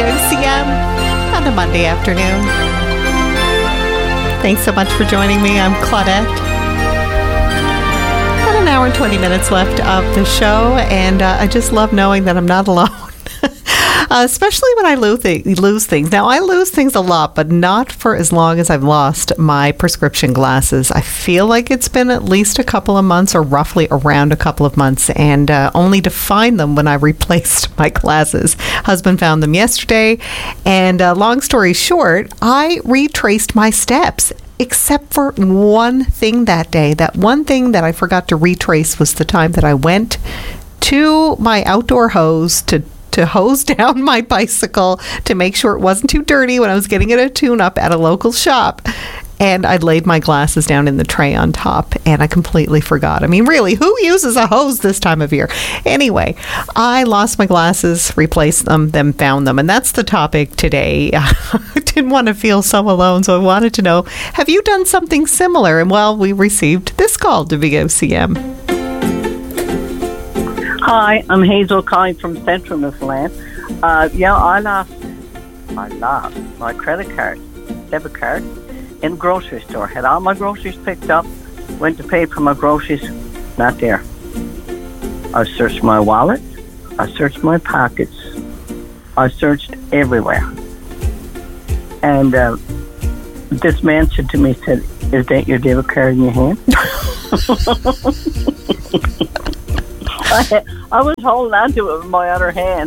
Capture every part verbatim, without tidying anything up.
O C M on a Monday afternoon. Thanks so much for joining me. I'm Claudette. Got an hour and twenty minutes left of the show, and uh, I just love knowing that I'm not alone. Uh, especially when I lose, th- lose things. Now, I lose things a lot, but not for as long as I've lost my prescription glasses. I feel like it's been at least a couple of months, or roughly around a couple of months, and uh, only to find them when I replaced my glasses. Husband found them yesterday, and uh, long story short, I retraced my steps. Except for one thing that day. That one thing that I forgot to retrace was the time that I went to my outdoor hose to to hose down my bicycle to make sure it wasn't too dirty when I was getting it a tune-up at a local shop. And I laid my glasses down in the tray on top, and I completely forgot. I mean, really, who uses a hose this time of year? Anyway, I lost my glasses, replaced them, then found them. And that's the topic today. I didn't want to feel so alone, so I wanted to know, have you done something similar? And, well, we received this call to V O C M. Hi, I'm Hazel calling from Central Newfoundland. Uh, yeah, I lost, I lost my credit card, debit card, in a grocery store. Had all my groceries picked up, went to pay for my groceries, not there. I searched my wallet, I searched my pockets, I searched everywhere. And uh, this man said to me, said, "Is that your debit card in your hand?" I, I was holding on to it with my other hand.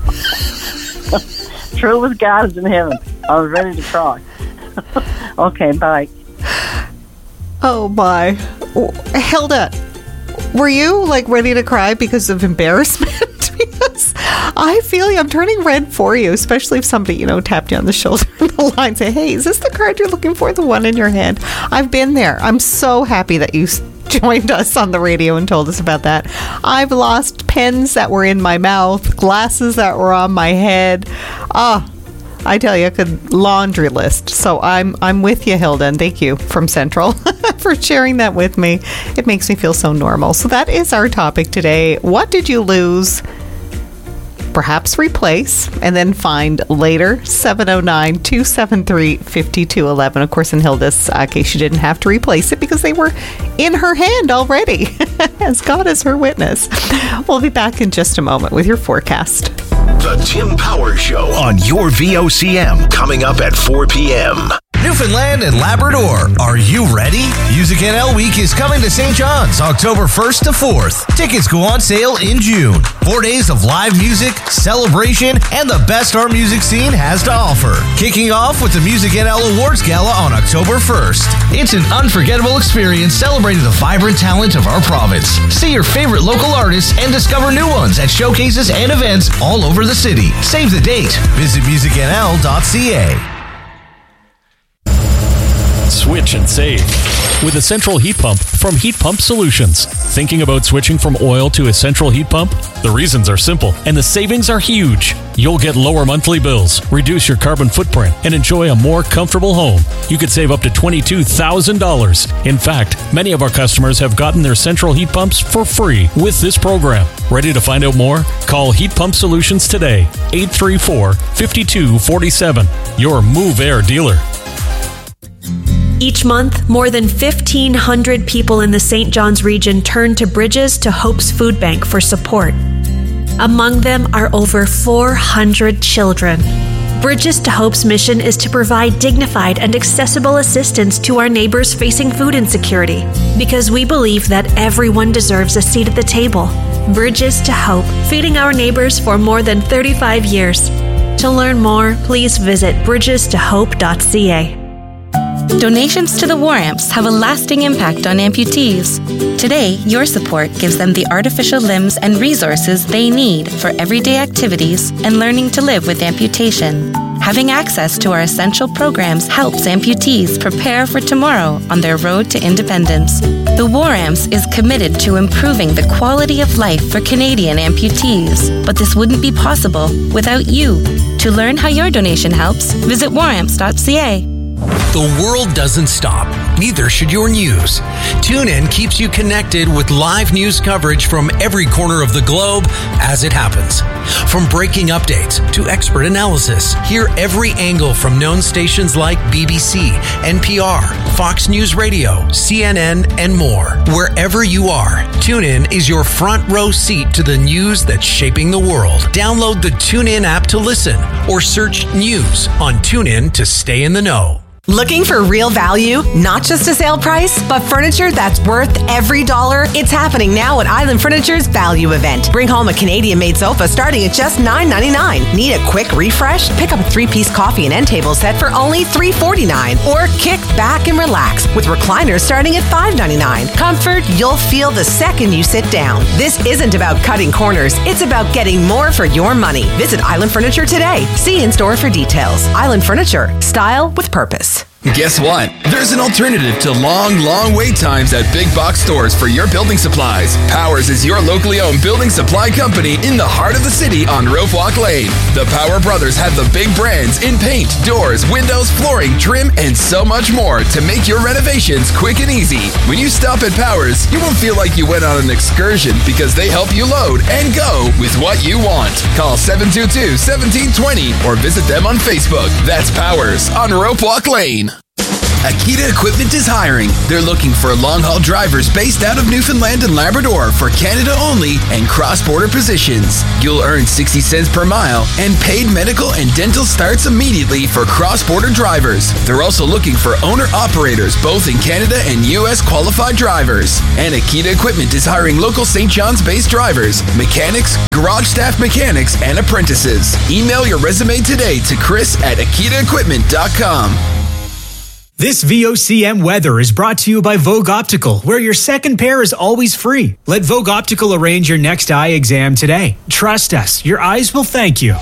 True as God is in heaven. I was ready to cry. Okay, bye. Oh, my. Hilda, were you, like, ready to cry because of embarrassment? Because I feel you. I'm turning red for you, especially if somebody, you know, tapped you on the shoulder in the line, say, "Hey, is this the card you're looking for, the one in your hand?" I've been there. I'm so happy that you joined us on the radio and told us about that. I've lost pens that were in my mouth, glasses that were on my head. Ah, oh, I tell you, I could laundry list. So I'm I'm with you, Hilda, and thank you from Central for sharing that with me. It makes me feel so normal. So that is our topic today. What did you lose? Perhaps replace, and then find later. Seven oh nine, two seven three, five two one one. Of course, in Hilda's uh, case, she didn't have to replace it because they were in her hand already, as God is her witness. We'll be back in just a moment with your forecast. The Tim Power Show on your V O C M, coming up at four p.m. Newfoundland and Labrador, are you ready? Music N L Week is coming to Saint John's October first to fourth. Tickets go on sale in June. Four days of live music, celebration, and the best our music scene has to offer. Kicking off with the Music N L Awards Gala on October first. It's an unforgettable experience celebrating the vibrant talent of our province. See your favorite local artists and discover new ones at showcases and events all over the city. Save the date. Visit music n l dot c a. Switch and save with a central heat pump from Heat Pump Solutions. Thinking about switching from oil to a central heat pump? The reasons are simple and the savings are huge. You'll get lower monthly bills, reduce your carbon footprint, and enjoy a more comfortable home. You could save up to twenty-two thousand dollars. In fact, many of our customers have gotten their central heat pumps for free with this program. Ready to find out more? Call Heat Pump Solutions today, eight three four, five two four seven. Your Move Air dealer. Each month, more than fifteen hundred people in the Saint John's region turn to Bridges to Hope's Food Bank for support. Among them are over four hundred children. Bridges to Hope's mission is to provide dignified and accessible assistance to our neighbors facing food insecurity, because we believe that everyone deserves a seat at the table. Bridges to Hope, feeding our neighbors for more than thirty-five years. To learn more, please visit bridges to hope dot c a. Donations to the War Amps have a lasting impact on amputees. Today, your support gives them the artificial limbs and resources they need for everyday activities and learning to live with amputation. Having access to our essential programs helps amputees prepare for tomorrow on their road to independence. The War Amps is committed to improving the quality of life for Canadian amputees, but this wouldn't be possible without you. To learn how your donation helps, visit war amps dot c a. The world doesn't stop. Neither should your news. TuneIn keeps you connected with live news coverage from every corner of the globe as it happens. From breaking updates to expert analysis, hear every angle from known stations like B B C, N P R, Fox News Radio, C N N, and more. Wherever you are, TuneIn is your front row seat to the news that's shaping the world. Download the TuneIn app to listen or search news on TuneIn to stay in the know. Looking for real value? Not just a sale price, but furniture that's worth every dollar? It's happening now at Island Furniture's Value Event. Bring home a Canadian-made sofa starting at just nine ninety-nine. Need a quick refresh? Pick up a three-piece coffee and end table set for only three forty-nine. Or kick back and relax with recliners starting at five ninety-nine. Comfort you'll feel the second you sit down. This isn't about cutting corners. It's about getting more for your money. Visit Island Furniture today. See in-store for details. Island Furniture. Style with purpose. Guess what? There's an alternative to long, long wait times at big box stores for your building supplies. Powers is your locally owned building supply company in the heart of the city on Rope Walk Lane. The Power Brothers have the big brands in paint, doors, windows, flooring, trim, and so much more to make your renovations quick and easy. When you stop at Powers, you won't feel like you went on an excursion because they help you load and go with what you want. Call seven two two, one seven two zero or visit them on Facebook. That's Powers on Rope Walk Lane. Akita Equipment is hiring. They're looking for long-haul drivers based out of Newfoundland and Labrador for Canada only and cross-border positions. You'll earn sixty cents per mile and paid medical and dental starts immediately for cross-border drivers. They're also looking for owner-operators both in Canada and U S qualified drivers. And Akita Equipment is hiring local Saint John's-based drivers, mechanics, garage staff mechanics, and apprentices. Email your resume today to Chris at akita equipment dot com. This V O C M weather is brought to you by Vogue Optical, where your second pair is always free. Let Vogue Optical arrange your next eye exam today. Trust us, your eyes will thank you.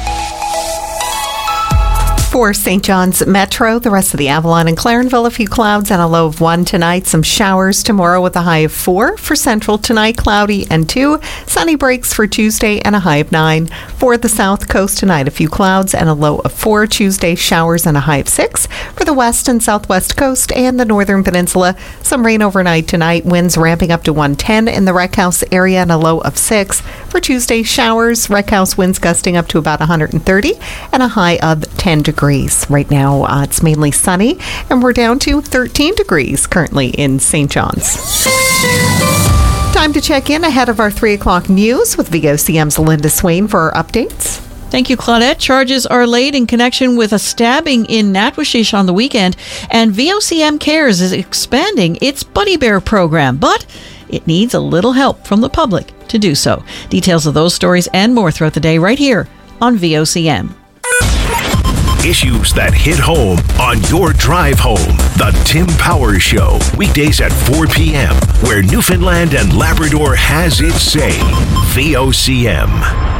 For Saint John's Metro, the rest of the Avalon and Clarenville, a few clouds and a low of one tonight. Some showers tomorrow with a high of four. For Central tonight, cloudy and two. Sunny breaks for Tuesday and a high of nine. For the South Coast tonight, a few clouds and a low of four. Tuesday, showers and a high of six. For the West and Southwest Coast and the Northern Peninsula, some rain overnight tonight. Winds ramping up to one ten in the Wreck House area and a low of six. For Tuesday, showers. Wreck House winds gusting up to about one hundred thirty and a high of ten degrees. Right now, uh, it's mainly sunny, and we're down to thirteen degrees currently in Saint John's. Time to check in ahead of our three o'clock news with V O C M's Linda Swain for our updates. Thank you, Claudette. Charges are laid in connection with a stabbing in Natwashish on the weekend, and V O C M Cares is expanding its Buddy Bear program, but it needs a little help from the public to do so. Details of those stories and more throughout the day right here on V O C M. Issues that hit home on your drive home. The Tim Powers Show, weekdays at four p.m., where Newfoundland and Labrador has its say. V O C M.